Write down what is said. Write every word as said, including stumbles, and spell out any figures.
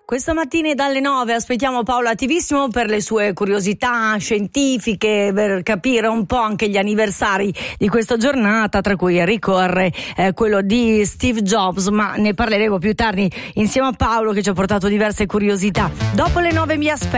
Questa mattina dalle nove aspettiamo Paolo Attivissimo per le sue curiosità scientifiche, per capire un po' anche gli anniversari di questa giornata, tra cui ricorre eh, quello di Steve Jobs, ma ne parleremo più tardi insieme a Paolo che ci ha portato diverse curiosità. Dopo le nove mi aspetta.